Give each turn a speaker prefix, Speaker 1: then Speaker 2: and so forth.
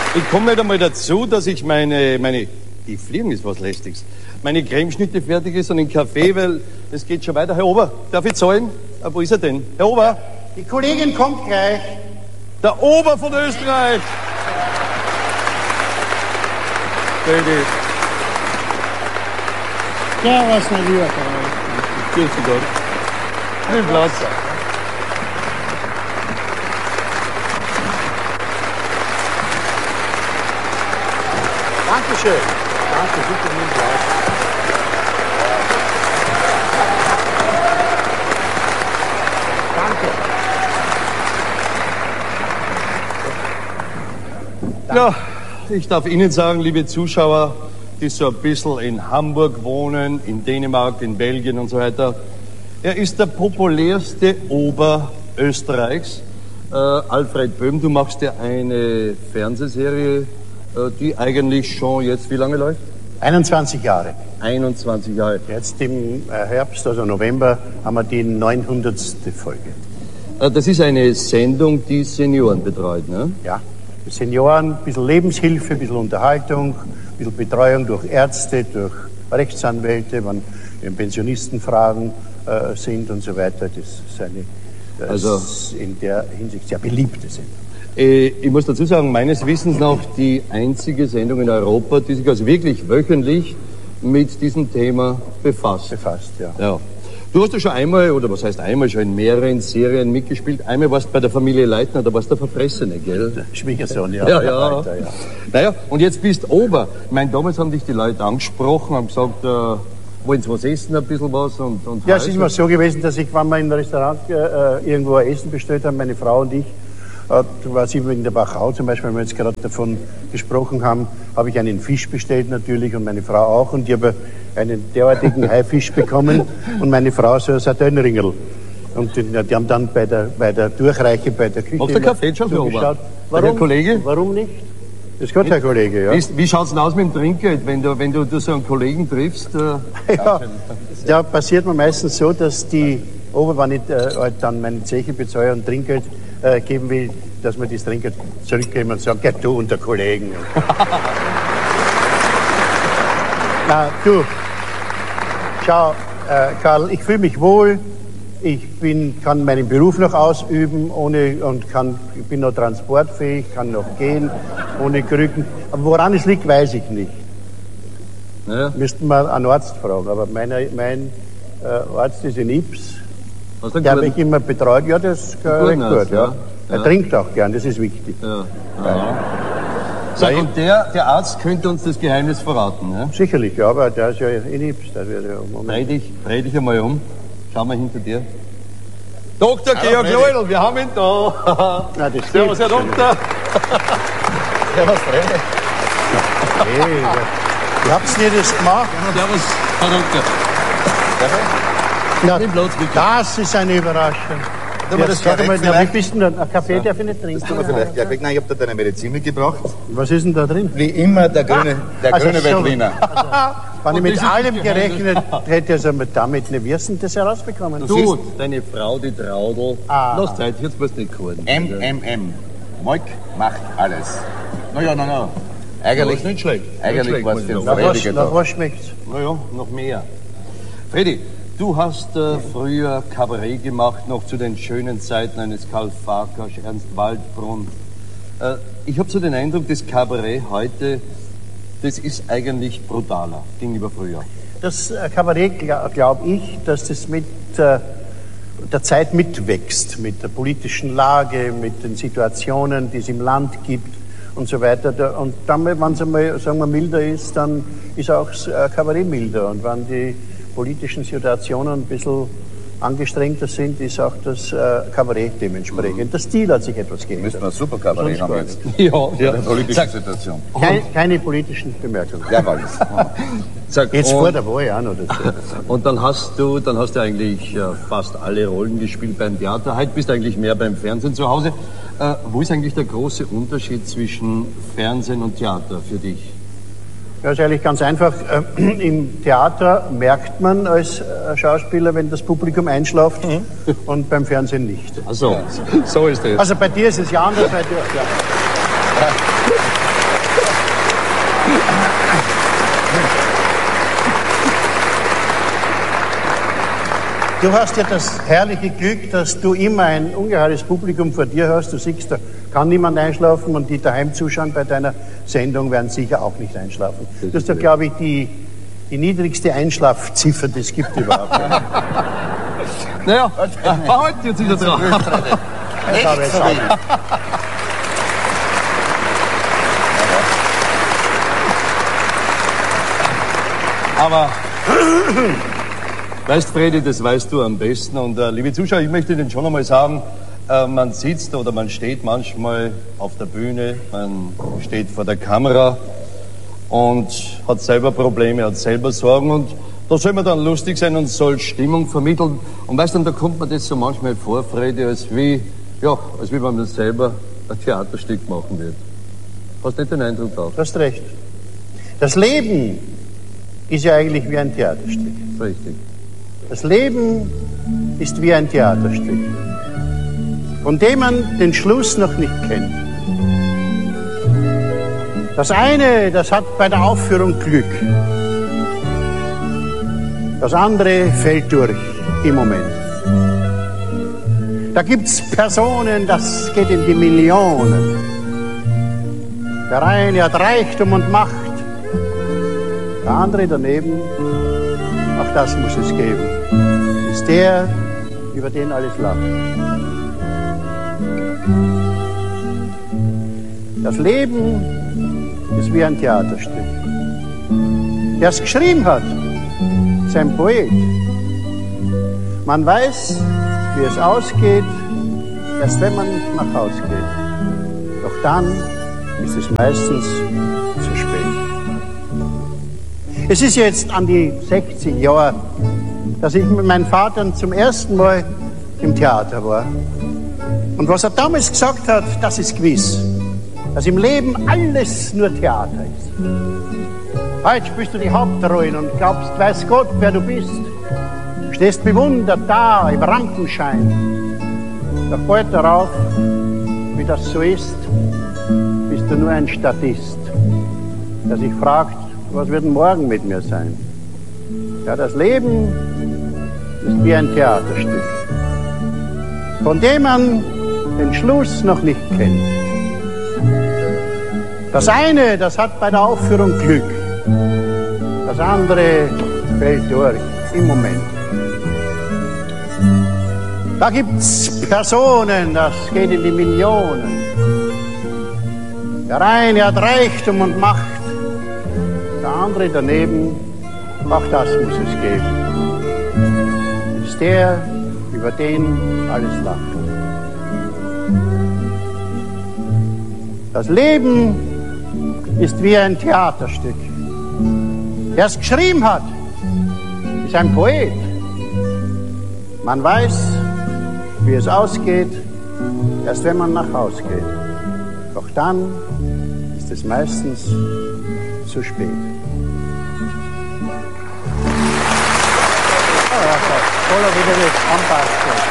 Speaker 1: Ich komme nicht einmal dazu, dass ich die Fliegen ist was Lästiges, meine Cremeschnitte fertig ist und einen Kaffee, weil es geht schon weiter. Herr Ober, darf ich zahlen? Wo ist er denn? Herr Ober?
Speaker 2: Die Kollegin kommt gleich.
Speaker 1: Der Ober von Österreich. Bitte.
Speaker 2: Ja, was mein lieber
Speaker 1: Grüß Gott. Nimm Platz.
Speaker 2: Dankeschön. Danke, bitte nimm Platz. Danke.
Speaker 1: Ja, ich darf Ihnen sagen, liebe Zuschauer, die so ein bisschen in Hamburg wohnen, in Dänemark, in Belgien und so weiter. Er ist der populärste Ober Österreichs. Alfred Böhm, du machst ja eine Fernsehserie, die eigentlich schon jetzt wie lange läuft?
Speaker 2: 21 Jahre.
Speaker 1: 21 Jahre.
Speaker 2: Jetzt im Herbst, also November, haben wir die 900. Folge.
Speaker 1: Das ist eine Sendung, die Senioren betreut, ne?
Speaker 2: Ja, für Senioren, ein bisschen Lebenshilfe, ein bisschen Unterhaltung, ein bisschen Betreuung durch Ärzte, durch Rechtsanwälte, wenn Pensionistenfragen sind und so weiter. Das ist in der Hinsicht sehr beliebte Sendung.
Speaker 1: Ich muss dazu sagen, meines Wissens nach die einzige Sendung in Europa, die sich also wirklich wöchentlich mit diesem Thema befasst. Ja. Du hast ja schon einmal, oder was heißt einmal, schon in mehreren Serien mitgespielt. Einmal warst du bei der Familie Leitner, da warst du der Verfressene, gell? Der
Speaker 2: Schwiegersohn, ja.
Speaker 1: Ja. Naja, und jetzt bist du Ober. Ich meine, damals haben dich die Leute angesprochen, haben gesagt, wollen Sie was essen, ein bisschen was und
Speaker 2: ja, es ist immer so gewesen, dass ich, wenn wir in einem Restaurant irgendwo ein Essen bestellt haben, meine Frau und ich, da war sie in der Wachau zum Beispiel, wenn wir jetzt gerade davon gesprochen haben, habe ich einen Fisch bestellt natürlich und meine Frau auch und ich habe einen derartigen Haifisch bekommen und meine Frau so ein Sardinenringel. Und die haben dann bei der Durchreiche bei der Küche
Speaker 1: Machst du Kaffee schon für Ober?
Speaker 2: Warum,
Speaker 1: Kollege?
Speaker 2: Warum nicht? Das ist gut, Herr Kollege, ja.
Speaker 1: Wie schaut's denn aus mit dem Trinkgeld, wenn du so einen Kollegen triffst?
Speaker 2: Ja, passiert mir meistens so, dass die Ober, wenn ich halt dann meine Zeche bezahlte und Trinkgeld geben will, dass man das Trinkgeld zurückgeben und sagen, ja, du unter Kollegen. Du, schau, Karl, ich fühle mich wohl. Ich kann meinen Beruf noch ausüben ich bin noch transportfähig, kann noch gehen ohne Krücken. Aber woran es liegt, weiß ich nicht.
Speaker 1: Ja.
Speaker 2: Müssten wir einen Arzt fragen. Aber mein Arzt ist in Ips. Der habe ich immer betreut. Ja, das ist gut. Ja. Er trinkt auch gern, das ist wichtig.
Speaker 1: Ja. So, und der Arzt könnte uns das Geheimnis verraten, ne?
Speaker 2: Sicherlich, ja, aber der ist ja in Ips.
Speaker 1: Dreh dich einmal um. Schau mal hinter dir. Dr. Georg Leudl, wir haben ihn da. Servus, Herr Doktor.
Speaker 2: Servus, Frede. Hey, wie habt ihr das gemacht?
Speaker 1: Servus, Herr Doktor.
Speaker 2: Das ist eine Überraschung. Wie bist du denn? Ein Kaffee darf ich nicht trinken.
Speaker 3: Das tun wir vielleicht gleich weg. Nein, ich habe da deine Medizin mitgebracht.
Speaker 2: Was ist denn da drin?
Speaker 3: Wie immer der grüne Veltliner.
Speaker 2: Wenn ich mit allem gerechnet hätte, also damit nicht wissen, das herausbekommen.
Speaker 1: Du, deine Frau, die Traudl. Lass Zeit, jetzt musst du nicht kurden.
Speaker 3: MMM. Moik macht alles. Na. Eigentlich
Speaker 1: nicht schlecht.
Speaker 3: Eigentlich war es für den
Speaker 2: Nach was schmeckt's?
Speaker 1: Naja, noch mehr. Freddy, du hast früher Kabarett gemacht, noch zu den schönen Zeiten eines Karl Farkas, Ernst Waldbrunn. Ich habe so den Eindruck, das Kabarett heute, das ist eigentlich brutaler gegenüber früher.
Speaker 2: Das Kabarett, glaube ich, dass das mit der Zeit mitwächst, mit der politischen Lage, mit den Situationen, die es im Land gibt und so weiter. Und dann, wenn es einmal, sagen wir, milder ist, dann ist auch das Kabarett milder. Und wenn die politischen Situationen ein bisschen angestrengter sind, ist auch das Kabarett dementsprechend. Der Stil hat sich etwas geändert.
Speaker 3: Müssen wir ein super Kabarett haben jetzt.
Speaker 1: Ja.
Speaker 3: In der politischen Situation.
Speaker 2: Keine politischen Bemerkungen.
Speaker 3: Ja, alles.
Speaker 2: Jetzt vor der Wahl auch noch dazu.
Speaker 1: Und dann hast du eigentlich fast alle Rollen gespielt beim Theater. Heute bist du eigentlich mehr beim Fernsehen zu Hause. Wo ist eigentlich der große Unterschied zwischen Fernsehen und Theater für dich?
Speaker 2: Ja, ist eigentlich ganz einfach. Im Theater merkt man als Schauspieler, wenn das Publikum einschläft und beim Fernsehen nicht.
Speaker 1: Ach so, so ist es.
Speaker 2: Also bei dir ist es ja anders, bei dir. Ja. Du hast ja das herrliche Glück, dass du immer ein ungeheures Publikum vor dir hast. Du siehst, da kann niemand einschlafen und die daheim zuschauen bei deiner Sendung werden sicher auch nicht einschlafen. Du hast ja, glaube ich, die niedrigste Einschlafziffer, die es gibt überhaupt.
Speaker 1: Naja, behalten jetzt wieder drauf.
Speaker 2: Das habe ich jetzt auch.
Speaker 1: Aber, weißt Freddy, das weißt du am besten. Und liebe Zuschauer, ich möchte Ihnen schon einmal sagen, man sitzt oder man steht manchmal auf der Bühne, man steht vor der Kamera und hat selber Probleme, hat selber Sorgen und da soll man dann lustig sein und soll Stimmung vermitteln. Und weißt du, da kommt mir das so manchmal vor, Freddy, als wie wenn man selber ein Theaterstück machen wird. Hast nicht den Eindruck auch?
Speaker 2: Du hast recht. Das Leben ist ja eigentlich wie ein Theaterstück.
Speaker 1: Richtig.
Speaker 2: Das Leben ist wie ein Theaterstück, von dem man den Schluss noch nicht kennt. Das eine, das hat bei der Aufführung Glück. Das andere fällt durch im Moment. Da gibt's Personen, das geht in die Millionen. Der eine hat Reichtum und Macht, der andere daneben, auch das muss es geben, ist der, über den alles lacht. Das Leben ist wie ein Theaterstück. Der es geschrieben hat, ist ein Poet. Man weiß, wie es ausgeht, erst wenn man nach Hause geht. Doch dann ist es meistens zu spät. Es ist jetzt an die 60 Jahre, dass ich mit meinem Vater zum ersten Mal im Theater war. Und was er damals gesagt hat, das ist gewiss, dass im Leben alles nur Theater ist. Heute spielst du die Hauptrollen und glaubst, weiß Gott, wer du bist. Du stehst bewundert da im Rampenschein. Doch bald darauf, wie das so ist, bist du nur ein Statist, der sich fragt, was wird denn morgen mit mir sein? Ja, das Leben ist wie ein Theaterstück, von dem man den Schluss noch nicht kennt. Das eine, das hat bei der Aufführung Glück, das andere fällt durch im Moment. Da gibt's Personen, das geht in die Millionen. Der eine hat Reichtum und Macht, der andere daneben, auch das muss es geben. Ist der, über den alles lacht. Das Leben ist wie ein Theaterstück. Der es geschrieben hat, ist ein Poet. Man weiß, wie es ausgeht, erst wenn man nach Hause geht. Doch dann ist es meistens zu spät. Solo wieder das Anpassen.